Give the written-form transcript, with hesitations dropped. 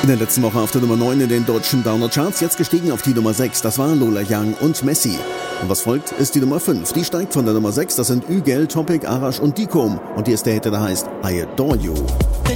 In der letzten Woche auf der Nummer 9 in den deutschen Downer-Charts, jetzt gestiegen auf die Nummer 6, das war Lola Young und Messi. Und was folgt, ist die Nummer 5. Die steigt von der Nummer 6, das sind Ügel, Topic, Arash und Dikom. Und die ist der Hit, der heißt I Adore You.